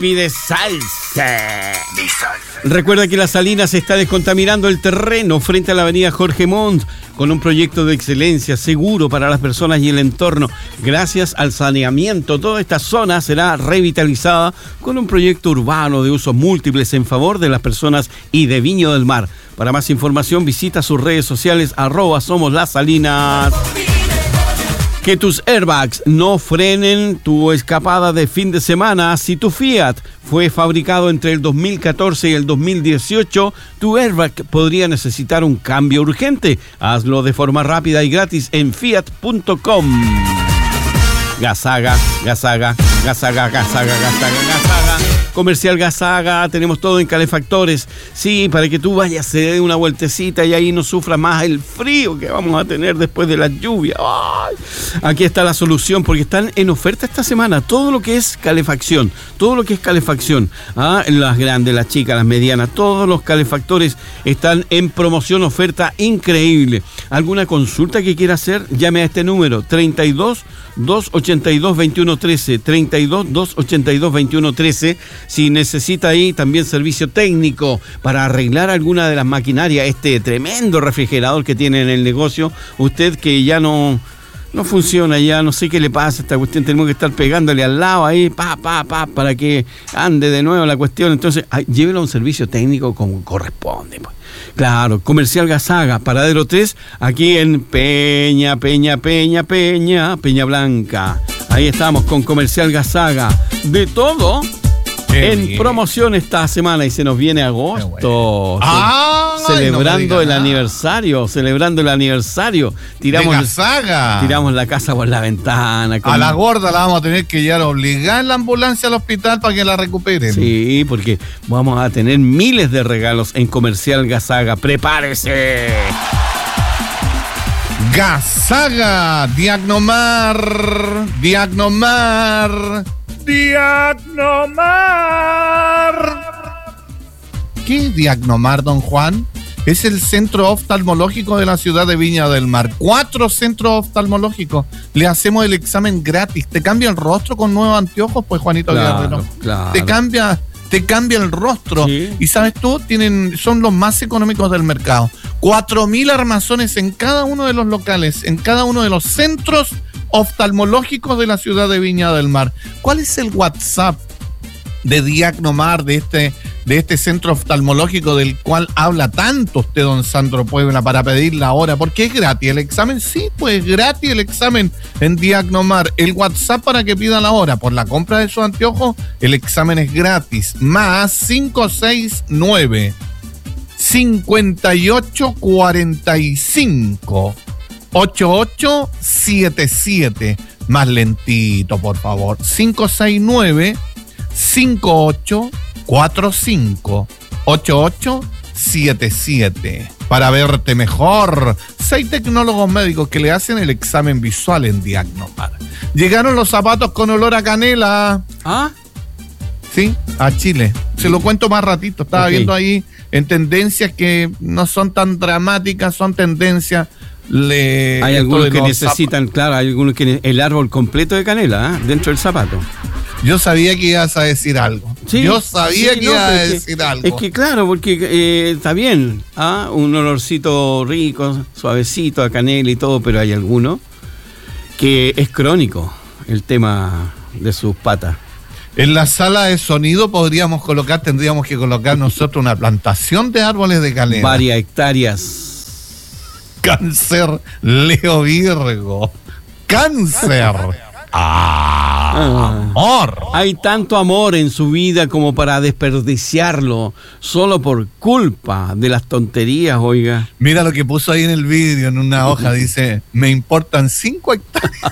pide salsa. Recuerda que La Salina se está descontaminando el terreno frente a la avenida Jorge Montt con un proyecto de excelencia seguro para las personas y el entorno. Gracias al saneamiento, toda esta zona será revitalizada con un proyecto urbano de usos múltiples en favor de las personas y de Viña del Mar. Para más información visita sus redes sociales @SomosLasSalinas. Que tus airbags no frenen tu escapada de fin de semana. Si tu Fiat fue fabricado entre el 2014 y el 2018, tu airbag podría necesitar un cambio urgente. Hazlo de forma rápida y gratis en fiat.com. Gasaga, Gasaga, Gasaga, Gasaga, Gasaga, Gasaga. Comercial Gasaga, tenemos todo en calefactores. Sí, para que tú vayas, se dé una vueltecita y ahí no sufra más el frío que vamos a tener después de la lluvia. ¡Ay! Aquí está la solución, porque están en oferta esta semana todo lo que es calefacción. Todo lo que es calefacción. Las grandes, las chicas, las medianas, todos los calefactores están en promoción, oferta increíble. ¿Alguna consulta que quiera hacer? Llame a este número, 32-282-2113, 32-282-2113. Si necesita ahí también servicio técnico para arreglar alguna de las maquinarias, este tremendo refrigerador que tiene en el negocio, usted que ya no funciona, ya no sé qué le pasa a esta cuestión, tenemos que estar pegándole al lado ahí, para que ande de nuevo la cuestión. Entonces, llévelo a un servicio técnico como corresponde, pues. Claro, Comercial Gasaga, Paradero 3, aquí en Peña Blanca. Ahí estamos con Comercial Gasaga. De todo en promoción esta semana, y se nos viene agosto. Celebrando el aniversario. Tiramos la casa por la ventana. A la gorda la vamos a tener que llevar obligada en la ambulancia al hospital para que la recuperen. Sí, porque vamos a tener miles de regalos en Comercial Gasaga. ¡Prepárese! Gasaga, Diagnomar. ¿Qué es Diagnomar, don Juan? Es el centro oftalmológico de la ciudad de Viña del Mar. 4 centros oftalmológicos. Le hacemos el examen gratis. Te cambia el rostro con nuevos anteojos, pues, Juanito Guerrero. Claro. Te cambia el rostro. Sí. Y sabes tú, son los más económicos del mercado. 4.000 armazones en cada uno de los locales, en cada uno de los centros oftalmológicos de la ciudad de Viña del Mar. ¿Cuál es el WhatsApp de Diagnomar, de este centro oftalmológico del cual habla tanto usted, don Sandro Puebla, para pedir la hora? Porque es gratis el examen. Sí, pues gratis el examen en Diagnomar. El WhatsApp para que pida la hora por la compra de sus anteojos, el examen es gratis. Más 569 5845 8877. Más lentito, por favor. 569 5845 8877. Para verte mejor. 6 tecnólogos médicos que le hacen el examen visual en Diagnomar. Llegaron los zapatos con olor a canela. Sí, a Chile. Se lo cuento más ratito. Estaba viendo ahí en tendencias que no son tan dramáticas, son tendencias. Hay algunos que necesitan, claro, hay algunos que el árbol completo de canela dentro del zapato. Yo sabía que ibas a decir algo. Sí, ibas a decir algo. Es que claro, porque está bien, un olorcito rico, suavecito a canela y todo, pero hay alguno que es crónico el tema de sus patas. En la sala de sonido tendríamos que colocar nosotros una plantación de árboles de canela. Varias hectáreas. Cáncer, Leo Virgo. Cáncer. Amor. Hay tanto amor en su vida como para desperdiciarlo solo por culpa de las tonterías, oiga. Mira lo que puso ahí en el vídeo, en una hoja, dice: me importan 5 hectáreas.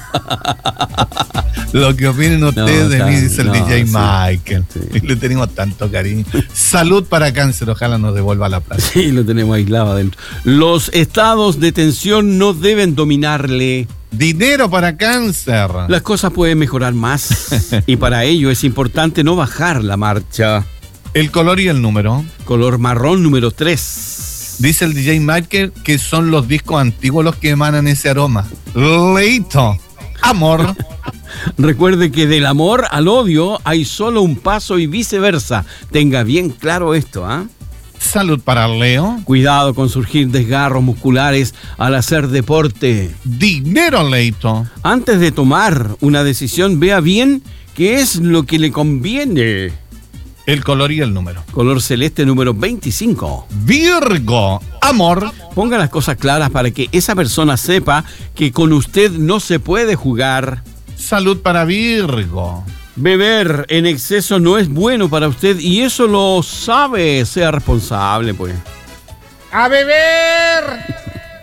Lo que opinen ustedes de mí, dice el DJ Michael. Sí. Le tenemos tanto cariño. Salud para Cáncer, ojalá nos devuelva la plata. Sí, lo tenemos aislado adentro. Los estados de tensión no deben dominarle. Dinero para Cáncer. Las cosas pueden mejorar más y para ello es importante no bajar la marcha. El color y el número. Color marrón número 3. Dice el DJ Michael que son los discos antiguos los que emanan ese aroma. Leito. Amor. Recuerde que del amor al odio hay solo un paso y viceversa. Tenga bien claro esto, ¿ah? Salud para Leo. Cuidado con surgir desgarros musculares al hacer deporte. Dinero, Leito. Antes de tomar una decisión, vea bien qué es lo que le conviene. El color y el número. Color celeste número 25. Virgo, amor. Ponga las cosas claras para que esa persona sepa que con usted no se puede jugar. Salud para Virgo. Beber en exceso no es bueno para usted y eso lo sabe. Sea responsable, pues. ¡A beber!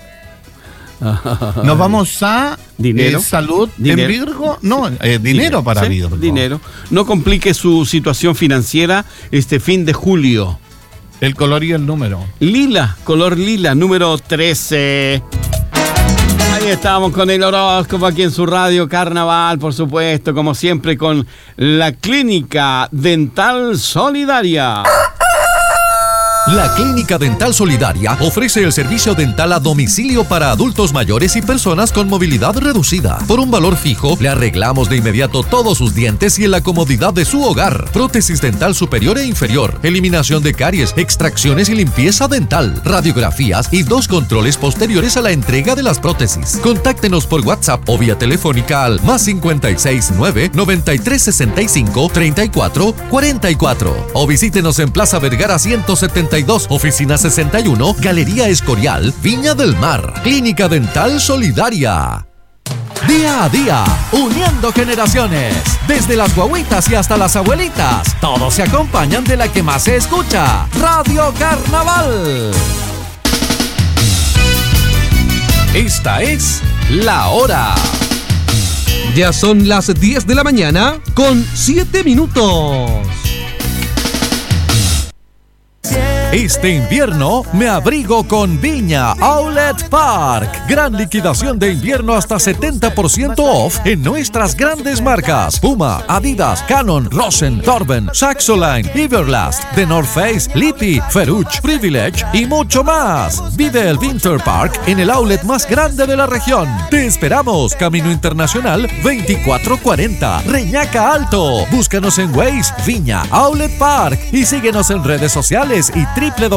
Nos vamos a dinero. Salud dinero. en Virgo. No, dinero para sí, Virgo. Dinero. No complique su situación financiera este fin de julio. El color y el número. Lila, color lila, número 13. Ahí estamos con el horóscopo aquí en su radio Carnaval, por supuesto, como siempre, con la Clínica Dental Solidaria. La Clínica Dental Solidaria ofrece el servicio dental a domicilio para adultos mayores y personas con movilidad reducida. Por un valor fijo, le arreglamos de inmediato todos sus dientes y en la comodidad de su hogar. Prótesis dental superior e inferior, eliminación de caries, extracciones y limpieza dental, radiografías y 2 controles posteriores a la entrega de las prótesis. Contáctenos por WhatsApp o vía telefónica al +56 9 93 65 34 44 o visítenos en Plaza Vergara 172, Oficina 61, Galería Escorial, Viña del Mar. Clínica Dental Solidaria. Día a día, uniendo generaciones. Desde las guaguitas y hasta las abuelitas, todos se acompañan de la que más se escucha, Radio Carnaval. Esta es La Hora. Ya son las 10 de la mañana con 7 minutos. Este invierno me abrigo con Viña Outlet Park. Gran liquidación de invierno hasta 70% off en nuestras grandes marcas: Puma, Adidas, Canon, Rosen, Torben, Saxoline, Everlast, The North Face, Lippy, Ferruch, Privilege y mucho más. Vive el Winter Park en el outlet más grande de la región. Te esperamos, Camino Internacional 2440, Reñaca Alto. Búscanos en Waze, Viña Outlet Park, y síguenos en redes sociales y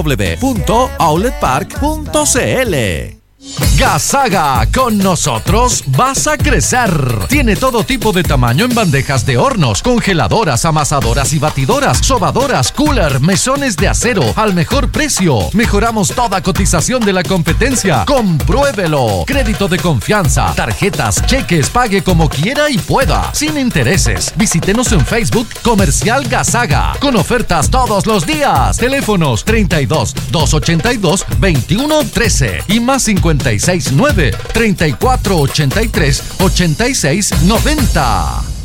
www.outletpark.cl. Gasaga, con nosotros vas a crecer. Tiene todo tipo de tamaño en bandejas de hornos, congeladoras, amasadoras y batidoras, sobadoras, cooler, mesones de acero al mejor precio. Mejoramos toda cotización de la competencia. Compruébelo. Crédito de confianza, tarjetas, cheques, pague como quiera y pueda, sin intereses. Visítenos en Facebook Comercial Gasaga, con ofertas todos los días. Teléfonos 32 282 2113 y más 569 3483 8690.